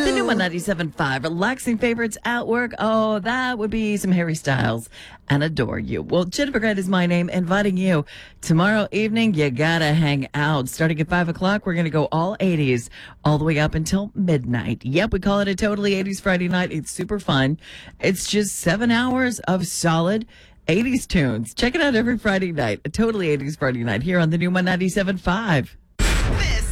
The new one, 97.5. Relaxing favorites at work. Oh, that would be some Harry Styles and Adore You. Well, Jennifer Grant is my name, inviting you tomorrow evening. You gotta hang out. Starting at 5 o'clock, we're gonna go all 80s all the way up until midnight. Yep, we call it a totally 80s Friday night. It's super fun. It's just 7 hours of solid 80s tunes. Check it out every Friday night. A totally 80s Friday night here on the new one, 97.5.